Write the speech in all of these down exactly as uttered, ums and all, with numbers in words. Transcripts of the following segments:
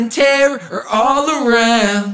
Terror all around.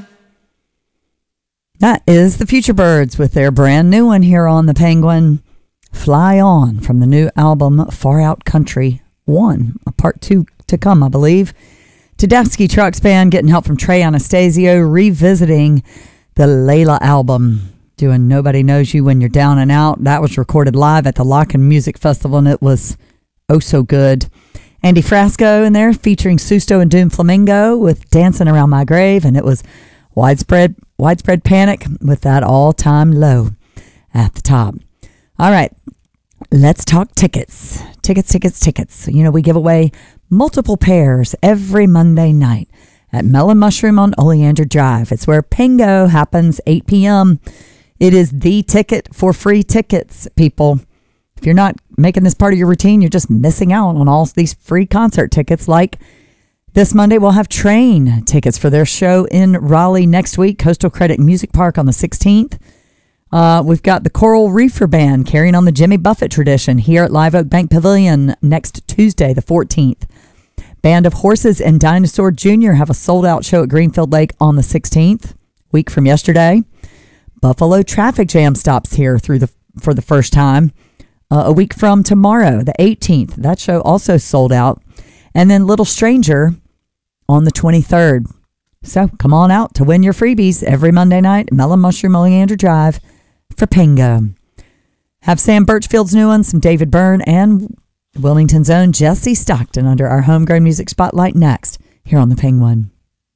That is the Future Birds with their brand new one here on the Penguin. Fly On from the new album Far Out Country one, a part two to come, I believe. Tedeschi Trucks Band getting help from Trey Anastasio, revisiting the Layla album, doing Nobody Knows You When You're Down and Out. That was recorded live at the Locken Music Festival, and it was oh so good. Andy Frasco in there featuring Susto and Doom Flamingo with Dancing Around My Grave, and it was widespread widespread panic with that all-time low at the top. All right, let's talk tickets. Tickets, tickets, tickets. You know, we give away multiple pairs every Monday night at Melon Mushroom on Oleander Drive. It's where Pingo happens, eight p.m. It is the ticket for free tickets, people. If you're not making this part of your routine, you're just missing out on all these free concert tickets. Like this Monday, we'll have Train tickets for their show in Raleigh next week, Coastal Credit Music Park on the sixteenth. Uh, we've got the Coral Reefer Band carrying on the Jimmy Buffett tradition here at Live Oak Bank Pavilion next Tuesday, the fourteenth. Band of Horses and Dinosaur Junior have a sold-out show at Greenfield Lake on the sixteenth, week from yesterday. Buffalo Traffic Jam stops here through the for the first time. Uh, a week from tomorrow, the eighteenth. That show also sold out. And then Little Stranger on the twenty-third. So come on out to win your freebies every Monday night, Melon Mushroom, Oleander Drive for Pingo. Have Sam Birchfield's new one, some David Byrne, and Wilmington's own Jesse Stockton under our Homegrown Music Spotlight next here on the Penguin.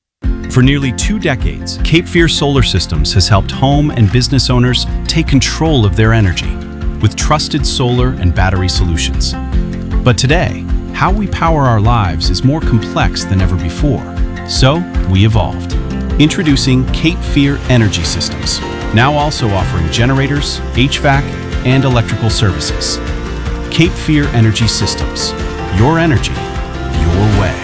For nearly two decades, Cape Fear Solar Systems has helped home and business owners take control of their energy with trusted solar and battery solutions. But today, how we power our lives is more complex than ever before. So, we evolved. Introducing Cape Fear Energy Systems, now also offering generators, H V A C, and electrical services. Cape Fear Energy Systems. Your energy, your way.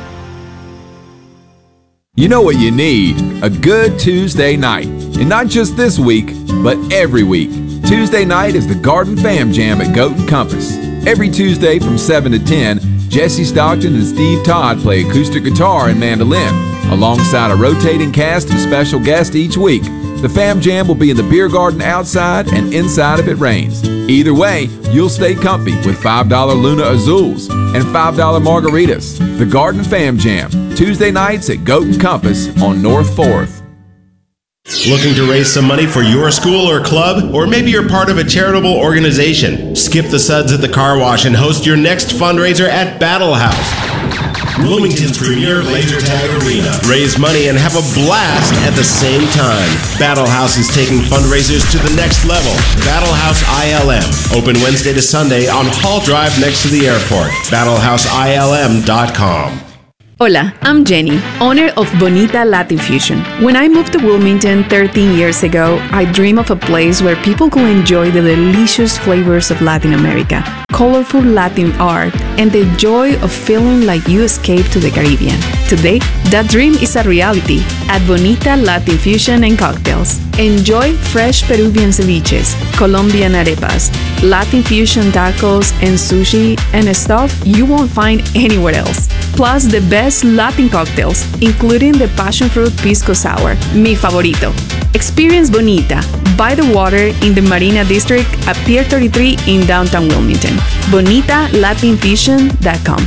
You know what you need? A good Tuesday night. And not just this week, but every week. Tuesday night is the Garden Fam Jam at Goat and Compass. Every Tuesday from seven to ten, Jesse Stockton and Steve Todd play acoustic guitar and mandolin, alongside a rotating cast of special guests each week. The Fam Jam will be in the beer garden outside and inside if it rains. Either way, you'll stay comfy with five dollar Luna Azules and five dollar margaritas. The Garden Fam Jam, Tuesday nights at Goat and Compass on North fourth. Looking to raise some money for your school or club? Or maybe you're part of a charitable organization? Skip the suds at the car wash and host your next fundraiser at Battle House, Wilmington's premier laser tag arena. Raise money and have a blast at the same time. Battle House is taking fundraisers to the next level. Battle House I L M. Open Wednesday to Sunday on Hall Drive next to the airport. battle house I L M dot com. Hola, I'm Jenny, owner of Bonita Latin Fusion. When I moved to Wilmington thirteen years ago, I dreamed of a place where people could enjoy the delicious flavors of Latin America, colorful Latin art, and the joy of feeling like you escaped to the Caribbean. Today, that dream is a reality at Bonita Latin Fusion and Cocktails. Enjoy fresh Peruvian ceviches, Colombian arepas, Latin fusion tacos, and sushi, and stuff you won't find anywhere else. Plus the best Latin cocktails, including the passion fruit pisco sour, mi favorito. Experience Bonita by the water in the Marina District at Pier thirty-three in downtown Wilmington. bonita latin fusion dot com.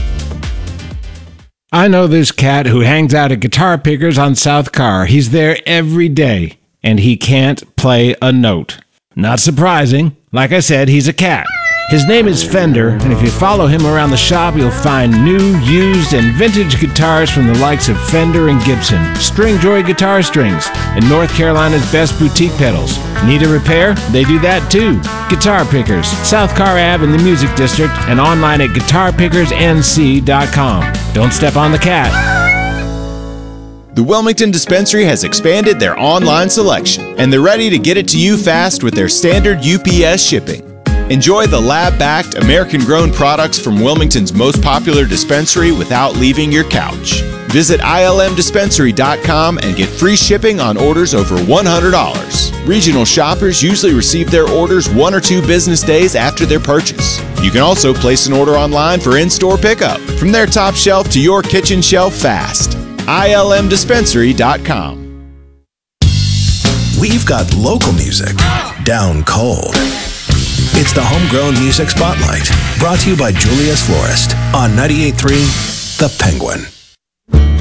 I know this cat who hangs out at Guitar Pickers on South Carr. He's there every day, and he can't play a note. Not surprising. Like I said, he's a cat. His name is Fender, and if you follow him around the shop, you'll find new, used, and vintage guitars from the likes of Fender and Gibson, Stringjoy guitar strings, and North Carolina's best boutique pedals. Need a repair? They do that too. Guitar Pickers, South Carr Ave in the Music District, and online at guitar pickers n c dot com. Don't step on the cat. The Wilmington Dispensary has expanded their online selection, and they're ready to get it to you fast with their standard U P S shipping. Enjoy the lab-backed, American-grown products from Wilmington's most popular dispensary without leaving your couch. Visit I L M dispensary dot com and get free shipping on orders over one hundred dollars. Regional shoppers usually receive their orders one or two business days after their purchase. You can also place an order online for in-store pickup. From their top shelf to your kitchen shelf fast. I L M dispensary dot com. We've got local music down cold. It's the Homegrown Music Spotlight, brought to you by Julius Florist on ninety-eight point three The Penguin.